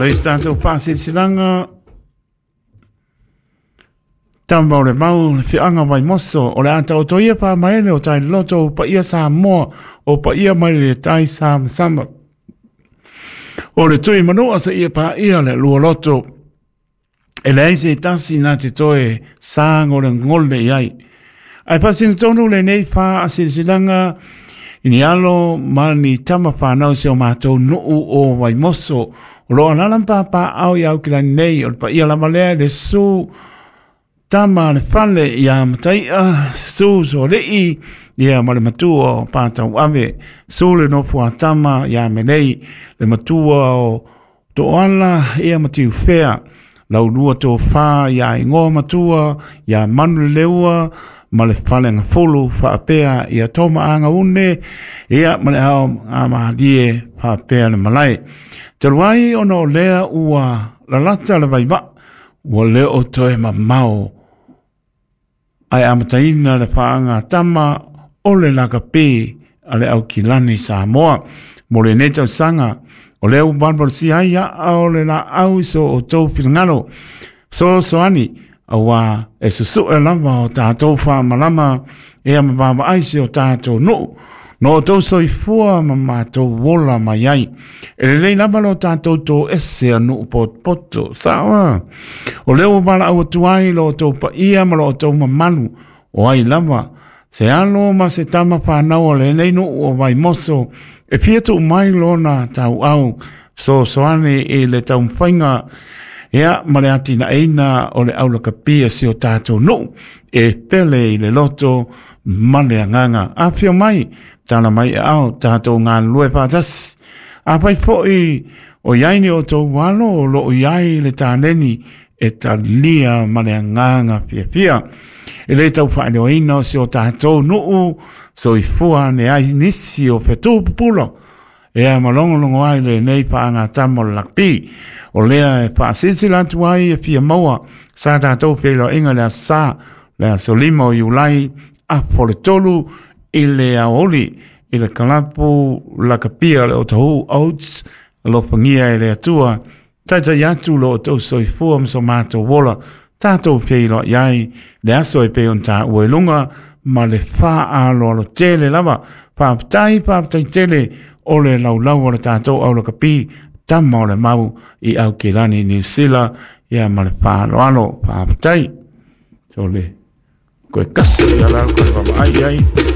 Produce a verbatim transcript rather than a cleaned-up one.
Noi stato pasi silanga tamba le mau fi anga mai moso o le ata o toia pa mai le o tai loto pa ia sa mo o pa ia mai le tai sa sama o le tui manoa sa ia pa ia le lua loto e le eise tasi na te toe sa ngore ngolde iai ai pasi tonu le nei pa asi silanga ini alo mani tama pa nau se o matou nuu o vai moso lo alalam pa pa au iau kila nei o pa ia lama lea le su tama le fale ia matai a su so lei ia ma le matua o pātau ave su le nofu a tama ia me nei le matua o to ala ia matiu fea lau lua to fa ia ingo matua ia manu leua ma le fale nga fulu fa apea ia toma anga une ia ma le au a mahadie fa apea le malai Taruai ono lea ua la lata le vai ba ua leo o toe ma mau ai amataina le whaanga tama o le laka pē a le au kilani Samoa mo le netau sanga o leo barbaro si ai a o le la au so o tau pilangalo so soani a wa e susu e lama o tātou wha malama e ama baba aise o tātou no no tau soi fua ma mātou wola mai ai. E le lei lama lo tātou tō ese anu pot poto. Sawa. O leo bala au tuai lo tō pa ia ma lo tō mamanu o ai lama. Se alo ma se tama whanau o le lei no o vai moso. E fia tō mai lo na tau au. So soane e le tau mwhainga. Ea ma le ati na eina o le aula kapia si o tātou no. E pele i le loto ma le anganga. A fia mai. Tana mai au tātou ngā lue pātas. A pai fōi o iaini o tō walo o lo o iai le tāneni e ta lia mane nganga pia pia. E le tau whaene o ina o si o tātou nuu so i fua ne ai nisi o whetū pupulo. E a malongolongo ai le nei pa ngā tamo lakpi. O lea e pāsisi lantu ai e pia maua sa tātou whilo inga lea sa lea solimo i ulai a pole tolu ile aoli ile kalapu la kapia le o tahu outs lo pangia ile atua tata yatu lo to soi fuam so mato wola tato peilo yai le aso e peon ta uelunga ma le fa a lo lo tele lava pa tai pa tai tele o le lau lau o le tato au lo kapi tamma o le mau i au kilani New Zealand ia ma le fa lo alo pa tai so le koe kasi ala koe wama ai ai